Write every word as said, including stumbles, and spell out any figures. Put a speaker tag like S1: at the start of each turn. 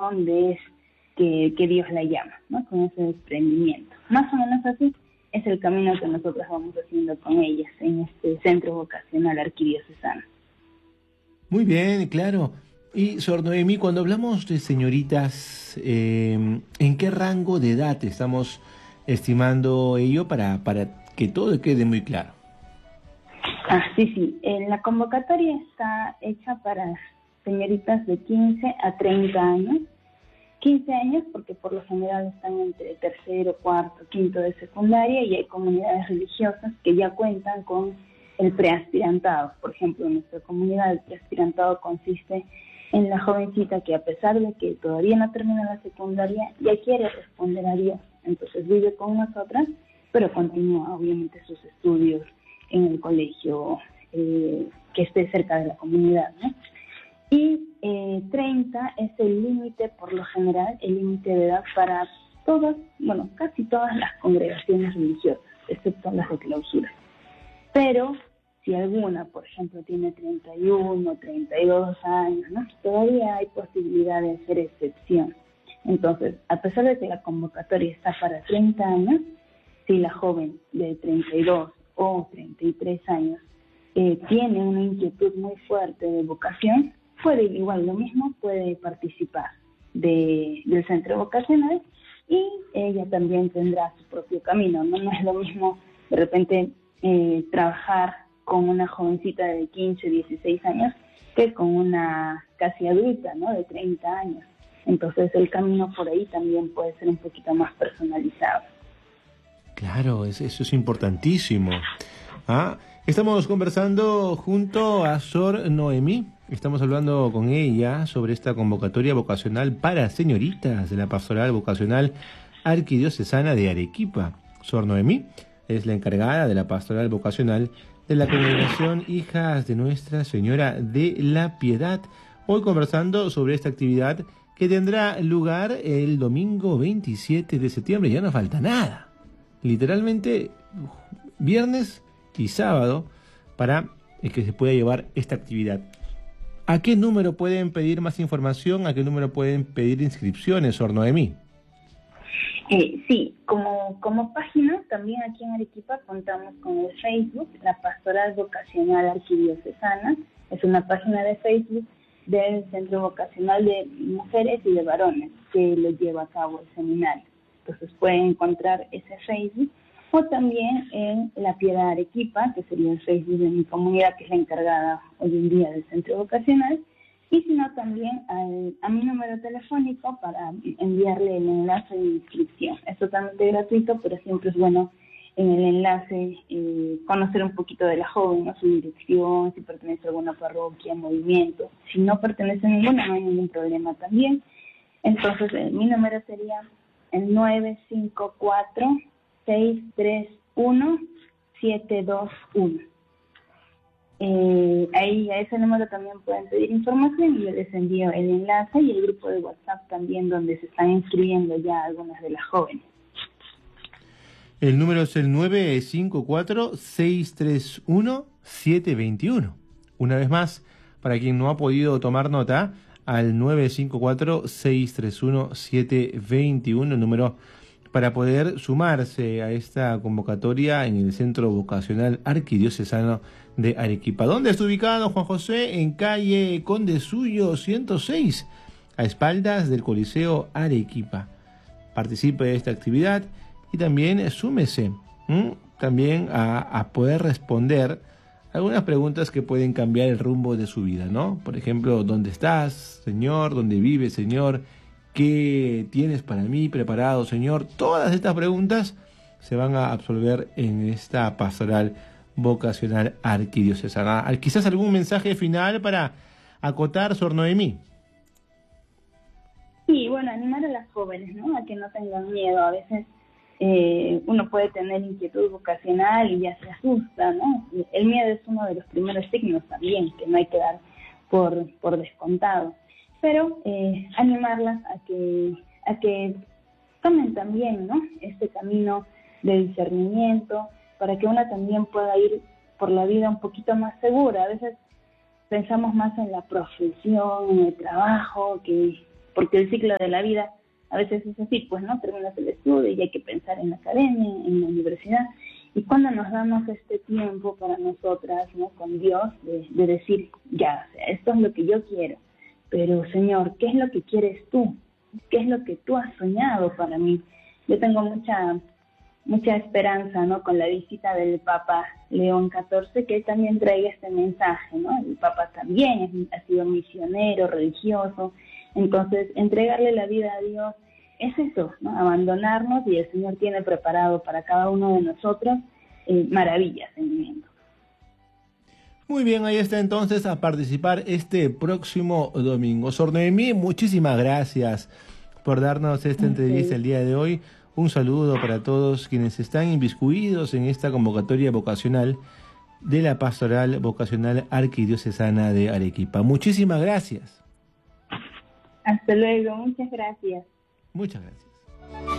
S1: dónde es que, que Dios la llama, ¿no? Con ese desprendimiento. Más o menos así es el camino que nosotros vamos haciendo con ellas en este centro vocacional arquidiocesano.
S2: Muy bien, claro. Y, Sor Noemí, cuando hablamos de señoritas, eh, ¿en qué rango de edad estamos estimando ello para, para que todo quede muy claro?
S1: Ah, sí, sí. En la convocatoria está hecha para señoritas de quince a treinta años. quince años porque por lo general están entre tercero, cuarto, quinto de secundaria, y hay comunidades religiosas que ya cuentan con el preaspirantado. Por ejemplo, en nuestra comunidad el preaspirantado consiste en la jovencita que, a pesar de que todavía no termina la secundaria, ya quiere responder a Dios. Entonces vive con nosotras, pero continúa obviamente sus estudios en el colegio eh, que esté cerca de la comunidad, ¿no? Y eh, treinta es el límite, por lo general, el límite de edad para todas, bueno, casi todas las congregaciones religiosas, excepto las de clausura. Pero si alguna, por ejemplo, tiene treinta y uno, treinta y dos años, ¿no? Todavía hay posibilidad de hacer excepción. Entonces, a pesar de que la convocatoria está para treinta años, si la joven de treinta y dos o treinta y tres años eh, tiene una inquietud muy fuerte de vocación, puede, igual lo mismo, puede participar de, del centro vocacional, y ella también tendrá su propio camino, ¿no? No es lo mismo de repente eh, trabajar con una jovencita de quince, dieciséis años que con una casi adulta, ¿no? De treinta años. Entonces el camino por ahí también puede ser un poquito más personalizado.
S2: Claro, eso es importantísimo. Ah, estamos conversando junto a Sor Noemí. Estamos hablando con ella sobre esta convocatoria vocacional para señoritas de la Pastoral Vocacional Arquidiocesana de Arequipa. Sor Noemí es la encargada de la Pastoral Vocacional de la Congregación Hijas de Nuestra Señora de la Piedad. Hoy conversando sobre esta actividad que tendrá lugar el domingo veintisiete de septiembre. Ya no falta nada. Literalmente viernes y sábado para que se pueda llevar esta actividad. ¿A qué número pueden pedir más información? ¿A qué número pueden pedir inscripciones, Sor Noemí?
S1: Eh, sí, como, como página, también aquí en Arequipa contamos con el Facebook, la Pastoral Vocacional Arquidiocesana. Es una página de Facebook del Centro Vocacional de Mujeres y de Varones que lo lleva a cabo el seminario. Entonces pueden encontrar ese Facebook, o también en La Piedad Arequipa, que sería el Facebook de mi comunidad, que es la encargada hoy en día del centro vocacional, y si no también al, a mi número telefónico para enviarle el enlace de inscripción. Es totalmente gratuito, pero siempre es bueno en el enlace eh, conocer un poquito de la joven, ¿no? Su dirección, si pertenece a alguna parroquia, movimiento. Si no pertenece a ninguna, no hay ningún problema también. Entonces eh, mi número sería el nueve cinco cuatro, seis tres uno, siete dos uno. Eh, ahí a ese número también pueden pedir información y yo les envío el enlace y el grupo de WhatsApp también, donde se están inscribiendo ya algunas de las jóvenes.
S2: El número es el nueve cinco cuatro, seis tres uno, siete dos uno. Una vez más, para quien no ha podido tomar nota, al nueve cinco cuatro, seis tres uno, siete dos uno, el número para poder sumarse a esta convocatoria en el Centro Vocacional Arquidiocesano de Arequipa. ¿Dónde está ubicado, Juan José? En calle Conde Suyo ciento seis, a espaldas del Coliseo Arequipa. Participe de esta actividad y también súmese ¿m? también a, a poder responder algunas preguntas que pueden cambiar el rumbo de su vida, ¿no? Por ejemplo, ¿dónde estás, Señor? ¿Dónde vives, Señor? ¿Qué tienes para mí preparado, Señor? Todas estas preguntas se van a absolver en esta pastoral vocacional arquidiocesana. Quizás algún mensaje final para acotar, Sor Noemí.
S1: Sí, bueno, animar a las jóvenes, ¿no? A que no tengan miedo. A veces eh, uno puede tener inquietud vocacional y ya se asusta, ¿no? El miedo es uno de los primeros signos también, que no hay que dar por, por descontado. Pero eh, animarlas a que, a que tomen también, ¿no? Este camino de discernimiento, para que una también pueda ir por la vida un poquito más segura. A veces pensamos más en la profesión, en el trabajo, que porque el ciclo de la vida a veces es así, pues, ¿no? Terminas el estudio y hay que pensar en la academia, en la universidad. Y cuando nos damos este tiempo para nosotras, ¿no? Con Dios, de, de decir, ya, o sea, esto es lo que yo quiero, pero Señor, ¿qué es lo que quieres tú? ¿Qué es lo que tú has soñado para mí? Yo tengo mucha mucha esperanza, ¿no? Con la visita del Papa León catorce, que él también traiga este mensaje, ¿no? El Papa también es, ha sido misionero, religioso, entonces entregarle la vida a Dios es eso, ¿no? Abandonarnos, y el Señor tiene preparado para cada uno de nosotros eh, maravillas en el mundo.
S2: Muy bien, ahí está entonces a participar este próximo domingo. Sor Noemí, muchísimas gracias por darnos esta entrevista el día de hoy. Un saludo para todos quienes están inmiscuidos en esta convocatoria vocacional de la Pastoral Vocacional Arquidiocesana de Arequipa. Muchísimas gracias.
S1: Hasta luego, muchas gracias.
S2: Muchas gracias.